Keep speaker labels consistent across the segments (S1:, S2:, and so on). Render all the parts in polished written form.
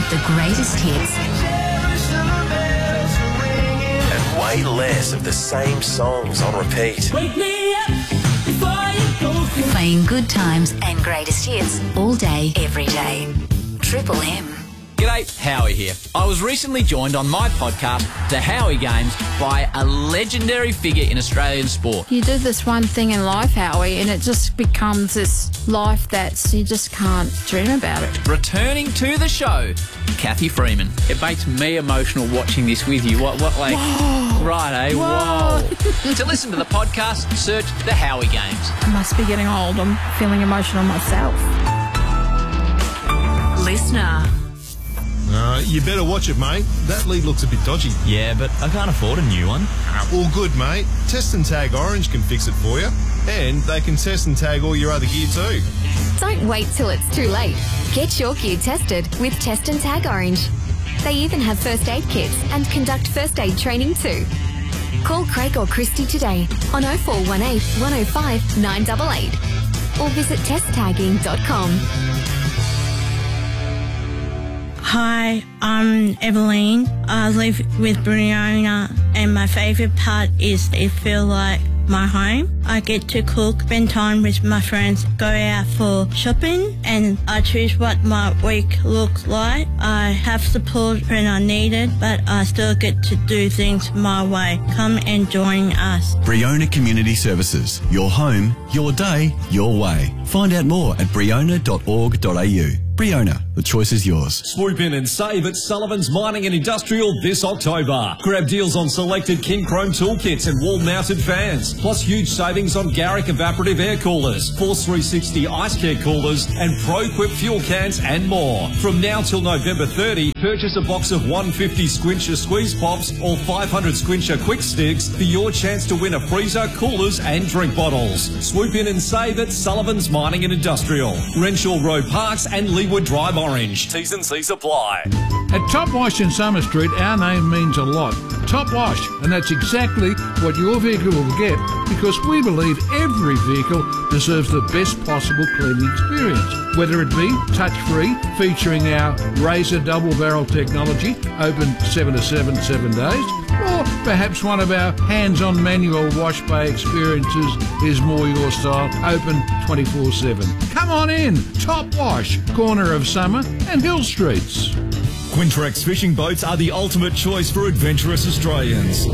S1: with the greatest hits.
S2: And way less of the same songs on repeat.
S1: Wake me up before you go. Playing good times and greatest hits all day, every day. Triple M.
S3: G'day, Howie here. I was recently joined on my podcast, The Howie Games, by a legendary figure in Australian sport.
S4: You do this one thing in life, Howie, and it just becomes this life that you just can't dream about it.
S3: Returning to the show, Kathy Freeman.
S5: It makes me emotional watching this with you. What like...
S4: Whoa.
S5: Right, eh?
S4: Whoa.
S3: To listen to the podcast, search The Howie Games.
S4: I must be getting old. I'm feeling emotional myself.
S1: Listener.
S6: You better watch it, mate. That lead looks a bit dodgy.
S7: Yeah, but I can't afford a new one.
S6: All good, mate. Test and Tag Orange can fix it for you. And they can test and tag all your other gear too.
S8: Don't wait till it's too late. Get your gear tested with Test and Tag Orange. They even have first aid kits and conduct first aid training too. Call Craig or Christy today on 0418 105 988 or visit testtagging.com.
S9: Hi, I'm Evelyn. I live with Brianna, and my favourite part is it feels like my home. I get to cook, spend time with my friends, go out for shopping, and I choose what my week looks like. I have support when I need it, but I still get to do things my way. Come and join us.
S10: Briona Community Services. Your home, your day, your way. Find out more at briona.org.au. Briona, the choice is yours.
S11: Swoop in and save at Sullivan's Mining and Industrial this October. Grab deals on selected King Chrome toolkits and wall-mounted fans, plus huge savings on Garrick evaporative air coolers, Force 360 ice care coolers, and ProQuip fuel cans and more. From now till November 30, purchase a box of 150 Squincher squeeze pops or 500 Squincher quick sticks for your chance to win a freezer, coolers and drink bottles. Swoop in and save at Sullivan's Mining and Industrial, Renshaw Road Parks and Leewood Drive Orange. T's and C's apply.
S12: At Top Wash in Summer Street, our name means a lot. Top Wash, and that's exactly what your vehicle will get, because we believe every vehicle deserves the best possible cleaning experience. Whether it be touch-free, featuring our Razor double-barrel technology, open 7 to 7 days, or perhaps one of our hands-on manual wash bay experiences is more your style, open 24/7. Come on in, Top Wash, corner of Summer and Hill Streets.
S11: Quintrex fishing boats are the ultimate choice for adventurous Australians.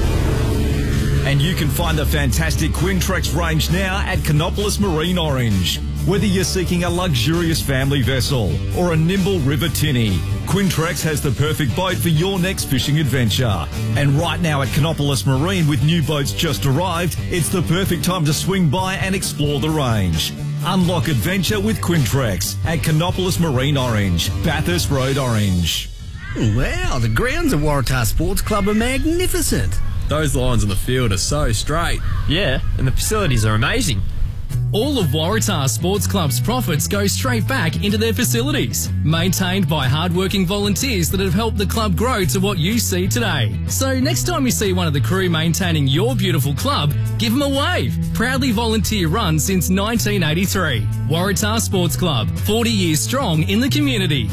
S11: And you can find the fantastic Quintrex range now at Canopolis Marine Orange. Whether you're seeking a luxurious family vessel or a nimble river tinny, Quintrex has the perfect boat for your next fishing adventure. And right now at Canopolis Marine, with new boats just arrived, it's the perfect time to swing by and explore the range. Unlock adventure with Quintrex at Canopolis Marine Orange, Bathurst Road Orange.
S13: Wow, the grounds at Waratah Sports Club are magnificent.
S14: Those lines on the field are so straight.
S15: Yeah, and the facilities are amazing.
S16: All of Waratah Sports Club's profits go straight back into their facilities, maintained by hard-working volunteers that have helped the club grow to what you see today. So next time you see one of the crew maintaining your beautiful club, give them a wave. Proudly volunteer run since 1983. Waratah Sports Club, 40 years strong in the community.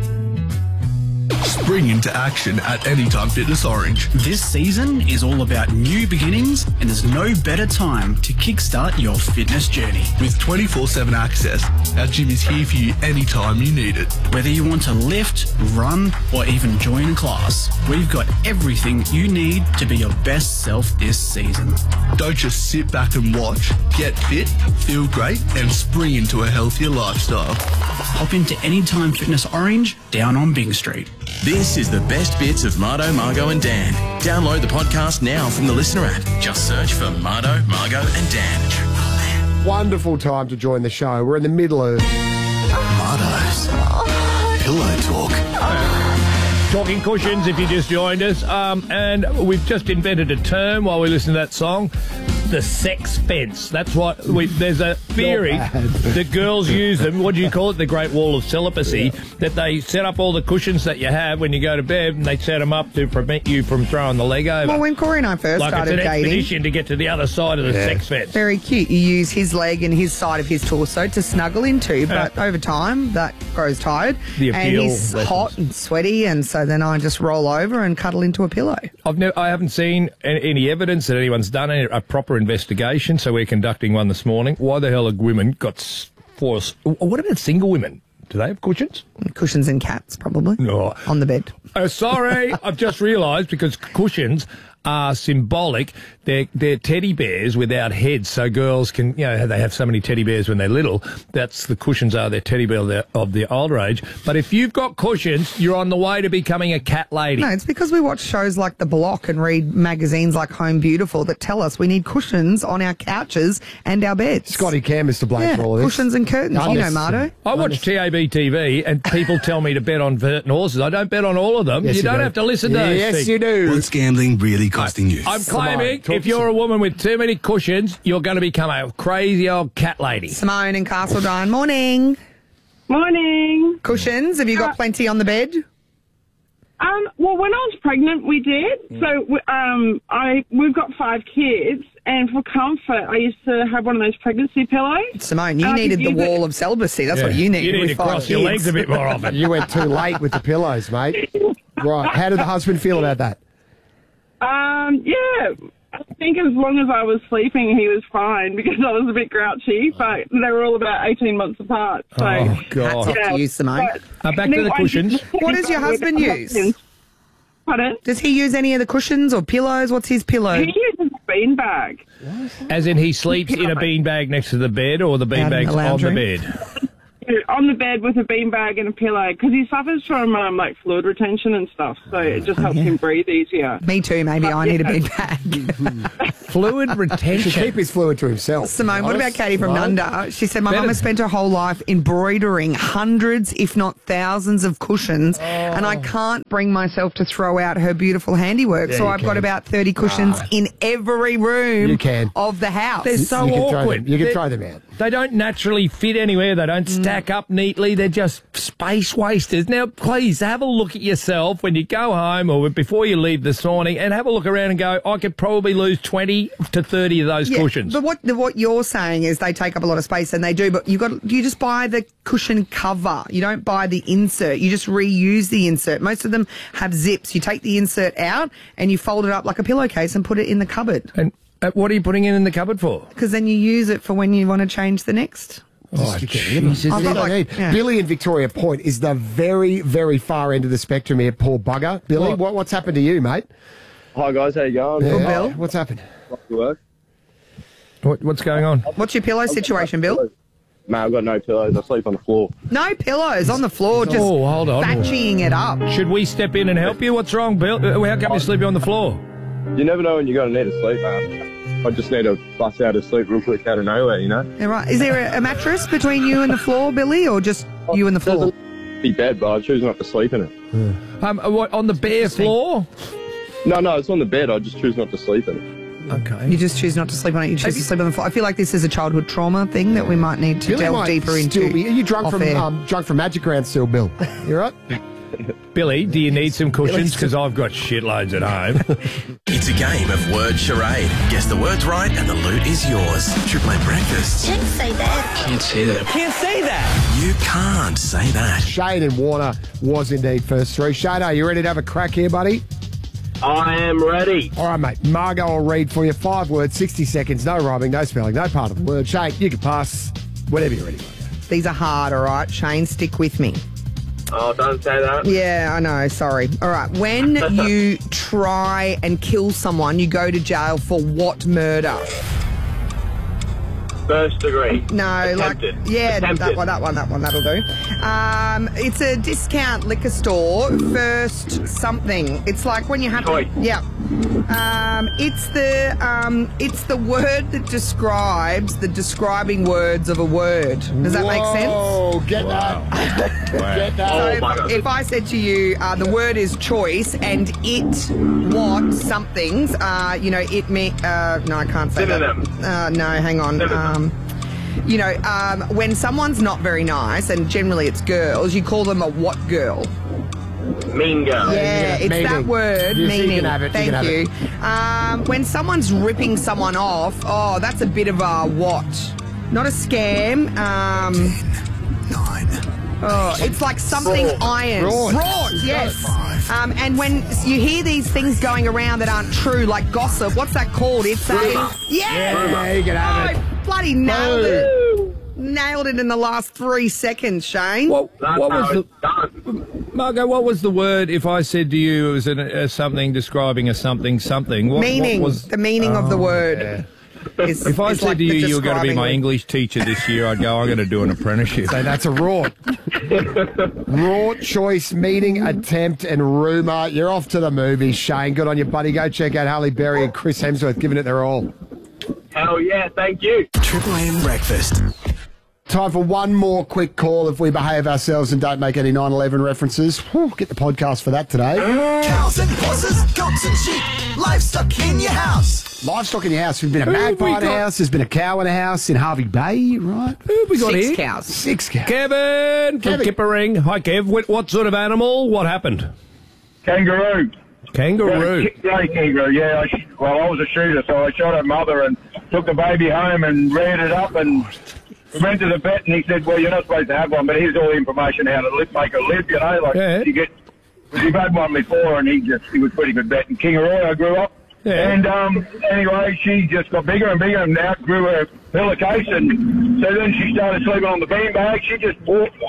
S17: Spring into action at Anytime Fitness Orange.
S18: This season is all about new beginnings, and there's no better time to kickstart your fitness journey.
S17: With 24/7 access, our gym is here for you anytime you need it.
S18: Whether you want to lift, run, or even join a class, we've got everything you need to be your best self this season.
S17: Don't just sit back and watch. Get fit, feel great, and spring into a healthier lifestyle.
S18: Hop into Anytime Fitness Orange down on Byng Street.
S2: This is the best bits of Mardo, Margot and Dan. Download the podcast now from the Listener app. Just search for Mardo, Margot and Dan.
S19: Wonderful time to join the show. We're in the middle of
S10: Mardo's Pillow Talk.
S20: Talking cushions, if you just joined us. And we've just invented a term while we listen to that song.
S21: the sex fence. That's what there's a theory that girls use them. What do you call it? The Great Wall of Celibacy. That they set up all the cushions that you have when you go to bed, and they set them up to prevent you from throwing the leg over.
S22: Well, when Corey and I first started
S21: it's an
S22: dating,
S21: expedition to get to the other side of the sex fence.
S22: very cute. You use his leg and his side of his torso to snuggle into, but over time that grows tired, and he's hot and sweaty, and so then I just roll over and cuddle into a pillow.
S21: I haven't seen any evidence that anyone's done a proper investigation, so we're conducting one this morning. Why the hell have women got force? What about single women? Do they have cushions?
S22: Cushions and cats, probably.
S21: No.
S22: On the bed.
S21: Oh, sorry. I've just realised because cushions are symbolic. They're teddy bears without heads, so girls can, they have so many teddy bears when they're little. That's the cushions are their teddy bear of the older age. But if you've got cushions, you're on the way to becoming a cat lady.
S22: No, it's because we watch shows like The Block and read magazines like Home Beautiful that tell us we need cushions on our couches and our beds.
S19: Scotty Cam is to blame for all of this.
S22: Cushions and curtains. You know, Mardo.
S21: I watch TAB TV and people tell me to bet on certain horses. I don't bet on all of them.
S19: Yes,
S21: you don't have to listen to those
S19: Yes,
S21: things.
S19: you do.
S10: What's gambling really costing you?
S21: I'm claiming if you're a woman with too many cushions, you're going to become a crazy old cat lady.
S22: Simone in Castledine. Morning.
S23: Morning.
S22: Cushions, have you got plenty on the bed?
S23: Well, when I was pregnant, we did. So we've got 5 kids, and for comfort, I used to have one of those pregnancy pillows.
S22: Simone, you needed the wall of celibacy. That's what you needed.
S21: You need to
S22: with 5
S21: cross your
S22: kids.
S21: legs a bit more often.
S19: You went too late with the pillows, mate. Right. How did the husband feel about that?
S23: Yeah. I think as long as I was sleeping, he was fine because I was a bit grouchy, but they were all about 18 months apart. So,
S21: oh, God.
S22: Hats off to you, Simone.
S21: Back to the cushions.
S22: What does your husband use?
S23: Pardon?
S22: Does he use any of the cushions or pillows? What's his pillow?
S23: He uses a beanbag.
S21: As in he sleeps in a beanbag next to the bed or the beanbag's on the bed?
S23: On the bed with a beanbag and a pillow because he suffers from fluid retention and stuff, so it just helps him breathe easier.
S22: Me too. Maybe I need a beanbag.
S21: Fluid retention.
S19: He should keep his fluid to himself.
S22: Simone, what about Katie from Nunda? She said, my mum has spent her whole life embroidering hundreds, if not thousands, of cushions, and I can't bring myself to throw out her beautiful handiwork.
S19: Yeah,
S22: so
S19: you
S22: I've got
S19: can.
S22: about 30 cushions in every room of the house.
S21: They're so awkward.
S19: You can throw them out.
S21: They don't naturally fit anywhere. They don't stack up neatly. They're just space wasters. Now, please have a look at yourself when you go home or before you leave this morning and have a look around and go, I could probably lose 20 to 30 of those cushions.
S22: But what you're saying is they take up a lot of space, and they do, but you just buy the cushion cover. You don't buy the insert. You just reuse the insert. Most of them have zips. You take the insert out and you fold it up like a pillowcase and put it in the cupboard.
S21: And what are you putting it in the cupboard for?
S22: Because then you use it for when you want to change the next.
S21: Oh, Jesus.
S19: Billy in Victoria Point is the very, very far end of the spectrum here, poor bugger. Billy, what's happened to you, mate?
S24: Hi, guys. How you going?
S19: Yeah. Bill. What's happened?
S21: What's going on?
S22: What's your pillow situation, Bill?
S24: Mate, I've got no pillows. I sleep on the floor.
S22: No pillows on the floor, just
S21: hold on.
S22: batching it up.
S21: Should we step in and help you? What's wrong, Bill? How come you're sleeping on the floor?
S24: You never know when you're going to need to sleep, man. I just need to bust out of sleep real quick out of nowhere, you know?
S22: Yeah, right. Is there a mattress between you and the floor, Billy, or just you and the floor?
S24: Be bed, but I choose not to sleep in it.
S21: What, on the bare floor?
S24: No, it's on the bed. I just choose not to sleep in it.
S21: Okay.
S22: You just choose not to sleep on it. You choose to sleep on the floor. I feel like this is a childhood trauma thing that we might need to
S19: Billy
S22: delve
S19: might
S22: deeper into.
S19: Are you drunk from Magic Round still, Bill? You right?
S21: Billy, do you need some cushions? Because I've got shitloads at home.
S2: It's a game of word charade. Guess the words right and the loot is yours. Triple M Breakfast.
S1: Can't say that.
S2: Can't say that.
S21: Can't say that.
S2: You can't say that.
S19: Shane and Warner was indeed first three. Shane, are you ready to have a crack here, buddy?
S24: I am ready.
S19: All right, mate. Margot will read for you 5 words, 60 seconds, no rhyming, no spelling, no part of the word. Shane, you can pass whenever you're ready.
S22: These are hard, all right? Shane, stick with me.
S24: Oh, don't say that.
S22: Yeah, I know. Sorry. All right. When you try and kill someone, you go to jail for what murder?
S23: First degree.
S22: No,
S23: Attempted.
S22: like yeah,
S23: Attempted.
S22: that one, that'll do. It's a discount liquor store. First something. It's like when you have
S23: Choice.
S22: to. Yeah. It's the word that describes the describing words of a word. Does that make sense?
S19: Oh, get that. Get that.
S23: Oh, my
S22: So
S23: God.
S22: if I said to you, the word is choice, and what somethings, it meant. No, I can't say
S23: Synonym.
S22: that. No, hang on. When someone's not very nice, and generally it's girls, you call them a what girl?
S23: Mean girl.
S22: Yeah, it's
S19: meaning.
S22: that word,
S19: Yes, you
S22: meaning.
S19: can have it, you
S22: Thank
S19: can have
S22: you. When someone's ripping someone off, oh, that's a bit of a what? Not a scam. Oh, it's like something iron. Fraud, yes. And when you hear these things going around that aren't true, like gossip, what's that called? It's a...
S19: Yeah, you can have it.
S22: I bloody nailed it. Nailed it in the last 3 seconds, Shane.
S21: What was Margot, what was the word if I said to you it was something describing a something?
S22: Meaning.
S21: What was
S22: the meaning of the word.
S21: Yeah.
S22: If
S21: I said to you you were going to be my English teacher this year, I'd go, I'm going to do an apprenticeship.
S19: So that's a rort. Rort, choice, meaning, attempt, and rumour. You're off to the movies, Shane. Good on you, buddy. Go check out Halle Berry and Chris Hemsworth giving it their all.
S23: Hell yeah, thank you.
S10: Triple M breakfast.
S19: Time for one more quick call if we behave ourselves and don't make any 9/11 references. Whew, get the podcast for that today.
S3: Cows and horses, goats and sheep, livestock in your house.
S19: Livestock in your house. There's been a magpie in a house. There's been a cow in a house in Harvey Bay, right?
S21: Who have we got
S22: Six
S21: here?
S22: cows.
S19: 6 cows.
S21: Kevin from Kippering. Hi, Kev. What sort of animal? What happened?
S24: Kangaroo.
S21: Kangaroo.
S24: Grey kangaroo, yeah. I was a shooter, so I shot her mother and took the baby home and reared it up and we went to the vet and he said, well, you're not supposed to have one, but here's all the information how to make her live, you know. Like, you've had one before and he was pretty good vet. In Kingaroy, I grew up.
S21: Yeah.
S24: And anyway, she just got bigger and bigger and outgrew her pillowcase. And so then she started sleeping on the beanbag. She just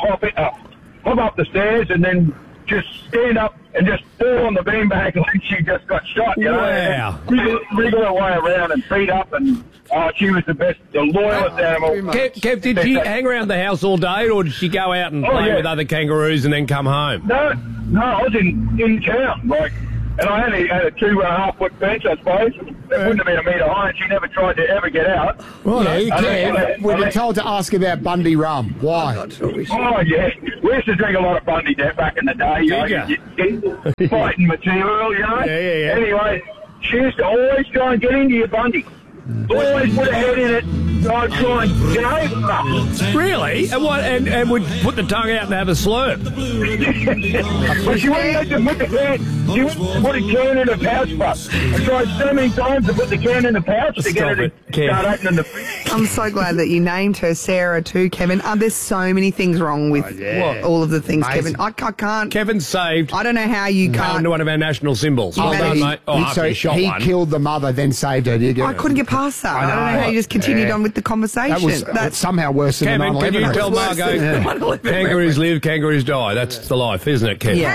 S24: hop up the stairs and then just stand up and just fall on the beanbag like she just got shot, you know.
S21: Wow.
S24: Wriggle her way around and feet up and she was the loyalest animal.
S21: Kev, did she hang around the house all day or did she go out and play with other kangaroos and then come home?
S24: No, I was in town, and I only had a 2.5 foot fence, I suppose. It wouldn't have been a metre high, and she never tried to ever get out.
S19: Yeah, you can. We've been told to ask about Bundy rum. Why?
S24: Oh, yeah. We used to drink a lot of Bundy back in the day. Fighting material, you know?
S21: Yeah.
S24: Anyway, she used to always try and get into your Bundy. Always put her head in it. Try and, you know?
S21: Really? And would put the tongue out and have a slurp?
S24: But she wouldn't let them put the can. She wouldn't put a can in a pouch, but I tried so many times to put the can in the pouch to get her to start opening the fridge.
S22: I'm so glad that you named her Sarah too, Kevin. There's so many things wrong with all of the things,
S19: Amazing.
S22: Kevin. I can't.
S21: Kevin's saved.
S22: I don't know how you can't.
S21: One of our national symbols. Well done, mate.
S19: So
S21: he shot
S19: he
S21: one.
S19: killed the mother, then saved her. Did you get
S22: I
S19: it?
S22: couldn't get past that. I don't know how you just continued on with the conversation.
S19: That was that's somehow worse than
S21: Kevin,
S19: the 9/11.
S21: can you tell
S19: Worse
S21: Margot,
S19: than-
S21: kangaroos live, kangaroos die. That's the life, isn't it, Kevin?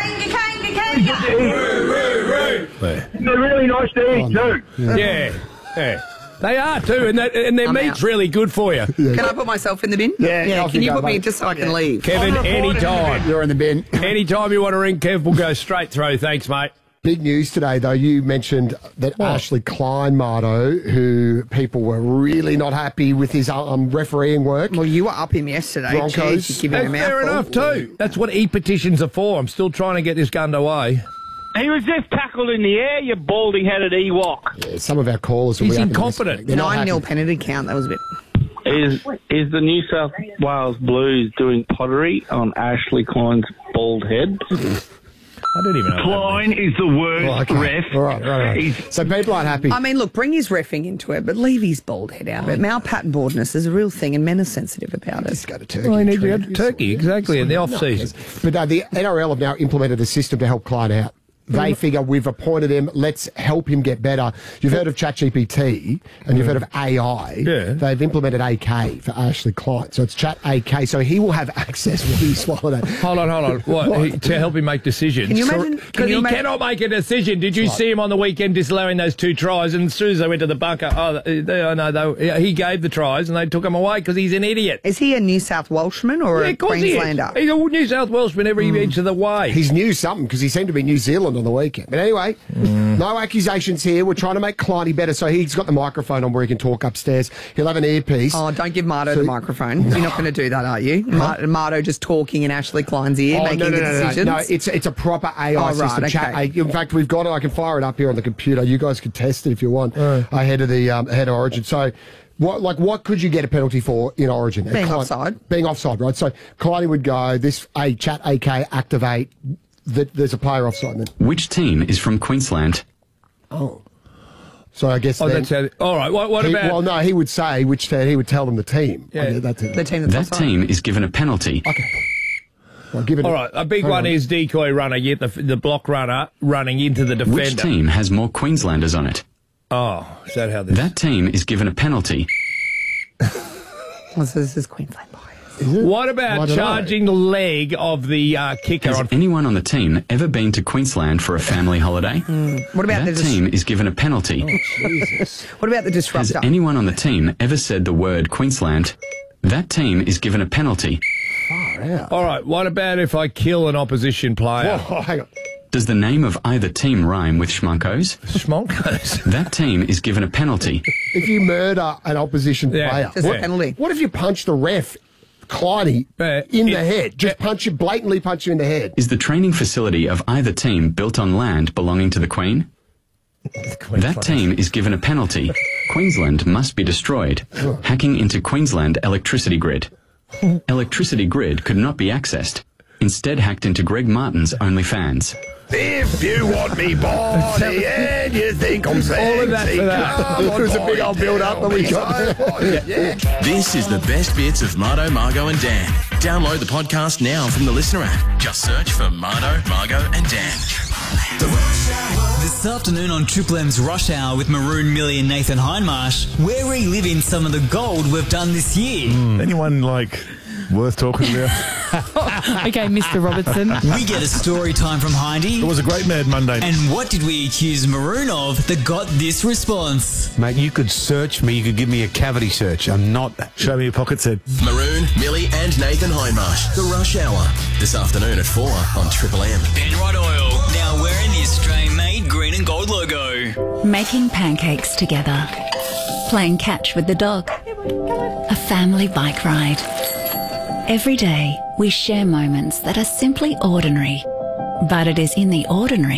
S24: They're really nice to eat too.
S21: Yeah. They are too, and their
S22: I'm
S21: meat's
S22: out.
S21: really good for you.
S22: Can I put myself in the bin?
S19: off
S22: Can you
S19: go,
S22: put me
S19: mate.
S22: just so I can leave?
S21: Kevin, anytime.
S19: You're in the bin.
S21: Anytime you want to ring Kev, we'll go straight through. Thanks, mate.
S19: Big news today, though. You mentioned that Ashley Klein, Mardo, who people were really not happy with his refereeing work.
S22: Well, you were up him yesterday.
S19: Broncos.
S22: Jeez, you're giving him a
S21: Fair
S22: mouthful.
S21: enough, too. That's what e-petitions are for. I'm still trying to get this underway.
S4: He was just tackled in the air, you baldy-headed Ewok.
S19: Yeah, some of our callers will
S21: He's
S19: be up
S21: incompetent.
S19: They're not
S22: 9-0
S19: happy.
S22: penalty count. That was a bit.
S4: Is the New South Wales Blues doing pottery on Ashley Klein's bald head?
S21: I don't even know.
S4: Klein is the worst ref.
S19: All right. So people aren't happy.
S22: I mean, look, bring his reffing into it, but leave his bald head out of it. Malpat baldness is a real thing, and men are sensitive about it.
S19: Go to Turkey.
S21: Well, I need to go to Turkey, exactly, in the off-season.
S19: But the NRL have now implemented a system to help Klein out. they figure we've appointed him, let's help him get better. You've heard of ChatGPT and you've heard of AI.
S21: Yeah.
S19: They've implemented AK for Ashley Klein. So it's Chat AK. So he will have access when he swallowed it.
S21: Hold on. What? To help him make decisions?
S22: Can you imagine?
S21: Because he cannot make a decision. Did you see him on the weekend disallowing those 2 tries? And as soon as they went to the bunker, he gave the tries and they took him away because he's an idiot.
S22: Is he a New South Welshman or a Queenslander?
S21: He's a New South Welshman every inch of the way.
S19: He's new something because he seemed to be New Zealand on the weekend. But anyway, no accusations here. We're trying to make Kleiny better. So he's got the microphone on where he can talk upstairs. He'll have an earpiece.
S22: Oh, don't give Mardo the microphone. You're not going to do that, are you? Mardo just talking in Ashley Klein's ear, making the decisions?
S19: No, it's a proper AI system.
S22: Right,
S19: Chat.
S22: okay.
S19: In fact, we've got it. I can fire it up here on the computer. You guys can test it if you want ahead of Origin. So, what could you get a penalty for in Origin?
S22: Being offside.
S19: Being offside, right? So, Kleiny would go, Chat AK activate, there's a player offside then.
S5: Which team is from Queensland?
S19: Oh. So I guess
S21: that's how. All right. What about?
S19: Well, no, he would say which team. He would tell them the team.
S21: Yeah.
S22: The team that's
S5: That
S22: offside.
S5: team is given a penalty.
S19: Okay. Well,
S21: all right. A big one is decoy runner, yet the block runner running into the defender.
S5: Which team has more Queenslanders on it?
S21: Oh, is that how this?
S5: That team is given a penalty.
S22: This is Queensland bias.
S21: What about charging the leg of the kicker?
S5: Has anyone on the team ever been to Queensland for a family holiday?
S22: What about
S5: that team is given a penalty.
S19: Jesus.
S22: What about the disruptor?
S5: Has anyone on the team ever said the word Queensland? That team is given a penalty.
S21: All right. What about if I kill an opposition player?
S19: Whoa, hang on.
S5: Does the name of either team rhyme with schmonkos?
S21: Schmonkos.
S5: That team is given a penalty.
S19: If you murder an opposition player,
S22: Just a penalty.
S19: What if you punch the ref, Kleiny, in the head? Just blatantly punch you in the head.
S5: Is the training facility of either team built on land belonging to the Queen? That team is given a penalty. Queensland must be destroyed. Hacking into Queensland electricity grid. Electricity grid could not be accessed. Instead hacked into Greg Martin's OnlyFans.
S3: If you want me body and you think I'm sexy,
S21: all of that for that.
S19: It was a big old build-up that we got.
S2: This is the best bits of Mardo, Margo and Dan. Download the podcast now from the Listener app. Just search for Mardo, Margo and Dan.
S6: This afternoon on Triple M's Rush Hour with Maroon, Millie and Nathan Hindmarsh, we're reliving some of the gold we've done this year.
S7: Anyone, worth talking about?
S8: Okay, Mr. Robertson.
S6: We get a story time from Hindy.
S7: It was a great Mad Monday.
S6: And what did we accuse Maroon of that got this response?
S25: Mate, you could search me. You could give me a cavity search. I'm not...
S7: Show me your pocket set.
S2: Maroon, Millie and Nathan Hindmarsh. The Rush Hour. This afternoon at 4 on Triple M.
S6: Penrod Oil. Now wearing the Australian-made green and gold logo.
S1: Making pancakes together. Playing catch with the dog. A family bike ride. Every day, we share moments that are simply ordinary. But it is in the ordinary